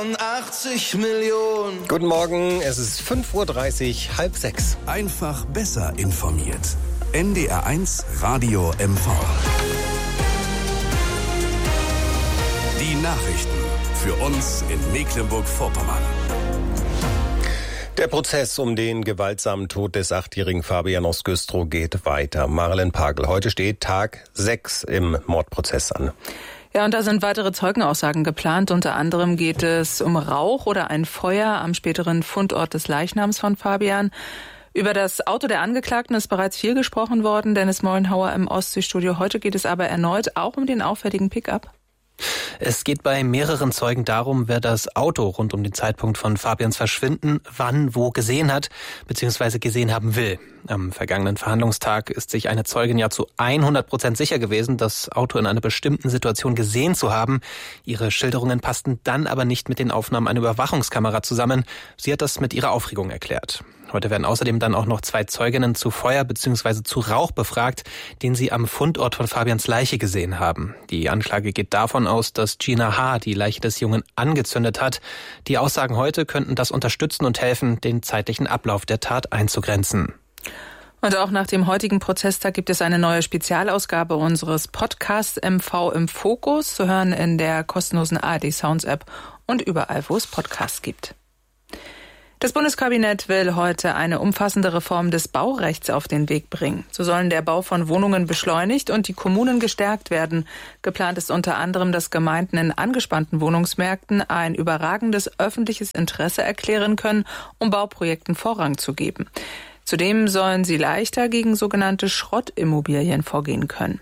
80 Millionen. Guten Morgen, es ist 5:30 Uhr, 5:30. Einfach besser informiert. NDR1 Radio MV. Die Nachrichten für uns in Mecklenburg-Vorpommern. Der Prozess um den gewaltsamen Tod des 8-jährigen Fabian aus Güstrow geht weiter. Marlen Pagel, heute steht Tag 6 im Mordprozess an. Ja, und da sind weitere Zeugenaussagen geplant. Unter anderem geht es um Rauch oder ein Feuer am späteren Fundort des Leichnams von Fabian. Über das Auto der Angeklagten ist bereits viel gesprochen worden. Dennis Mollenhauer im Ostseestudio. Heute geht es aber erneut auch um den auffälligen Pickup. Es geht bei mehreren Zeugen darum, wer das Auto rund um den Zeitpunkt von Fabians Verschwinden wann wo gesehen hat bzw. gesehen haben will. Am vergangenen Verhandlungstag ist sich eine Zeugin ja zu 100% sicher gewesen, das Auto in einer bestimmten Situation gesehen zu haben. Ihre Schilderungen passten dann aber nicht mit den Aufnahmen einer Überwachungskamera zusammen. Sie hat das mit ihrer Aufregung erklärt. Heute werden außerdem dann auch noch 2 Zeuginnen zu Feuer bzw. zu Rauch befragt, den sie am Fundort von Fabians Leiche gesehen haben. Die Anklage geht davon aus, dass Gina H. die Leiche des Jungen angezündet hat. Die Aussagen heute könnten das unterstützen und helfen, den zeitlichen Ablauf der Tat einzugrenzen. Und auch nach dem heutigen Prozesstag gibt es eine neue Spezialausgabe unseres Podcasts MV im Fokus, zu hören in der kostenlosen ARD Sounds App und überall, wo es Podcasts gibt. Das Bundeskabinett will heute eine umfassende Reform des Baurechts auf den Weg bringen. So sollen der Bau von Wohnungen beschleunigt und die Kommunen gestärkt werden. Geplant ist unter anderem, dass Gemeinden in angespannten Wohnungsmärkten ein überragendes öffentliches Interesse erklären können, um Bauprojekten Vorrang zu geben. Zudem sollen sie leichter gegen sogenannte Schrottimmobilien vorgehen können.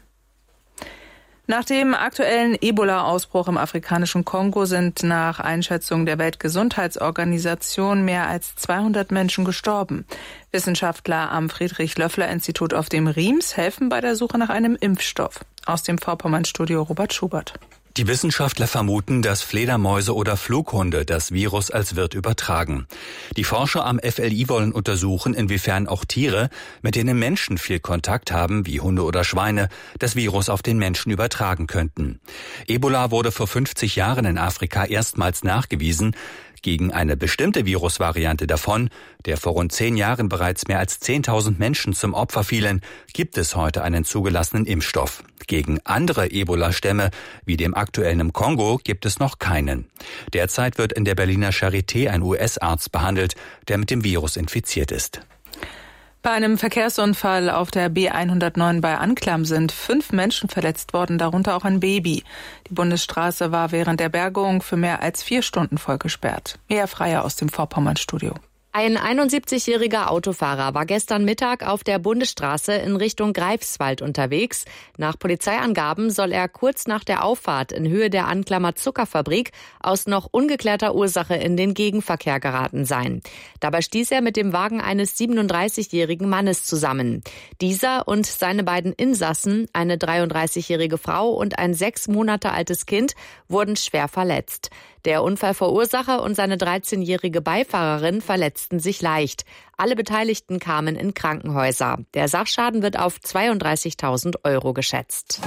Nach dem aktuellen Ebola-Ausbruch im afrikanischen Kongo sind nach Einschätzung der Weltgesundheitsorganisation mehr als 200 Menschen gestorben. Wissenschaftler am Friedrich-Löffler-Institut auf dem Riems helfen bei der Suche nach einem Impfstoff. Aus dem Vorpommern-Studio Robert Schubert. Die Wissenschaftler vermuten, dass Fledermäuse oder Flughunde das Virus als Wirt übertragen. Die Forscher am FLI wollen untersuchen, inwiefern auch Tiere, mit denen Menschen viel Kontakt haben, wie Hunde oder Schweine, das Virus auf den Menschen übertragen könnten. Ebola wurde vor 50 Jahren in Afrika erstmals nachgewiesen. Gegen eine bestimmte Virusvariante davon, der vor rund 10 Jahren bereits mehr als 10.000 Menschen zum Opfer fielen, gibt es heute einen zugelassenen Impfstoff. Gegen andere Ebola-Stämme, wie dem aktuellen im Kongo, gibt es noch keinen. Derzeit wird in der Berliner Charité ein US-Arzt behandelt, der mit dem Virus infiziert ist. Bei einem Verkehrsunfall auf der B109 bei Anklam sind 5 Menschen verletzt worden, darunter auch ein Baby. Die Bundesstraße war während der Bergung für mehr als 4 Stunden voll gesperrt. Mehr Freier aus dem Vorpommern-Studio. Ein 71-jähriger Autofahrer war gestern Mittag auf der Bundesstraße in Richtung Greifswald unterwegs. Nach Polizeiangaben soll er kurz nach der Auffahrt in Höhe der Anklammer Zuckerfabrik aus noch ungeklärter Ursache in den Gegenverkehr geraten sein. Dabei stieß er mit dem Wagen eines 37-jährigen Mannes zusammen. Dieser und seine beiden Insassen, eine 33-jährige Frau und ein 6 Monate altes Kind, wurden schwer verletzt. Der Unfallverursacher und seine 13-jährige Beifahrerin verletzten sich leicht. Alle Beteiligten kamen in Krankenhäuser. Der Sachschaden wird auf 32.000 € geschätzt.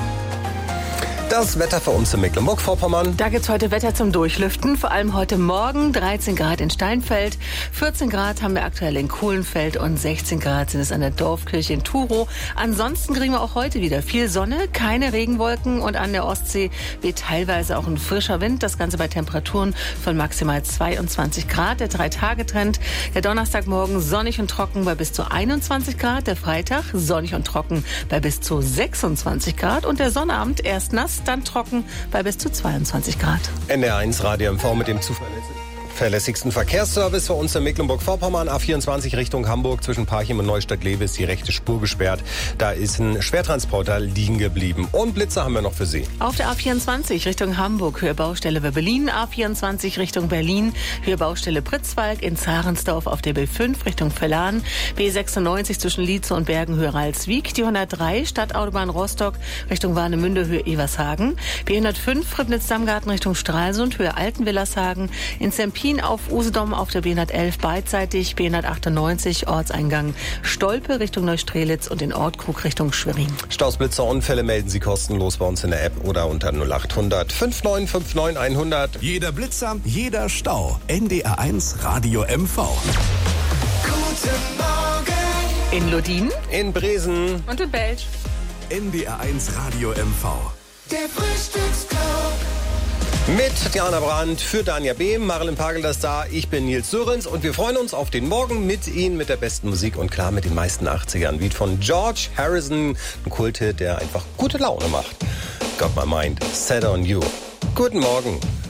Das Wetter für uns in Mecklenburg-Vorpommern. Da gibt's heute Wetter zum Durchlüften, vor allem heute Morgen 13 Grad in Steinfeld, 14 Grad haben wir aktuell in Kohlenfeld und 16 Grad sind es an der Dorfkirche in Turow. Ansonsten kriegen wir auch heute wieder viel Sonne, keine Regenwolken und an der Ostsee weht teilweise auch ein frischer Wind. Das Ganze bei Temperaturen von maximal 22 Grad. Der 3-Tage-Trend, der Donnerstagmorgen sonnig und trocken bei bis zu 21 Grad, der Freitag sonnig und trocken bei bis zu 26 Grad und der Sonnabend erst nass, dann trocken bei bis zu 22 Grad. NDR1 Radio MV mit dem zuverlässigsten Verkehrsservice für uns in Mecklenburg-Vorpommern. A24 Richtung Hamburg zwischen Parchim und Neustadt-Lewe ist die rechte Spur gesperrt. Da ist ein Schwertransporter liegen geblieben. Und Blitzer haben wir noch für Sie. Auf der A24 Richtung Hamburg, Höhe Baustelle bei Berlin. A24 Richtung Berlin, Höhe Baustelle Pritzwalk. In Zarensdorf auf der B5 Richtung Vellan. B96 zwischen Lietze und Bergen, Höhe Ralswiek. Die 103 Stadtautobahn Rostock Richtung Warnemünde, Höhe Evershagen. B105 Ribnitz-Dammgarten Richtung Stralsund, Höhe Altenwillershagen. In Sempion Neuruppin auf Usedom auf der B111 beidseitig, B198 Ortseingang Stolpe Richtung Neustrelitz und in Ortkrug Richtung Schwerin. Staus, Blitzer, Unfälle melden Sie kostenlos bei uns in der App oder unter 0800 5959 100. Jeder Blitzer, jeder Stau. NDR1 Radio MV. Guten Morgen. In Lodin, In Bresen. Und in Belsch. NDR1 Radio MV. Der Frühstücksclub. Mit Diana Brandt für Danja Behm, Marilyn Pagel ist da, ich bin Nils Sörens und wir freuen uns auf den Morgen mit Ihnen, mit der besten Musik und klar mit den meisten 80ern. Lied von George Harrison, ein Kulthit, der einfach gute Laune macht. Got my mind set on you. Guten Morgen.